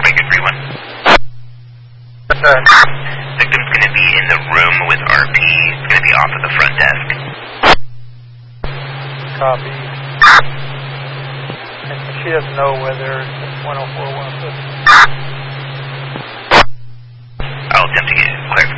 Breaker 3-1. Victim's going to be in the room with RP. It's going to be off at the front desk. Copy. And she doesn't know whether it's 104 or 150. I'll attempt to get clarification.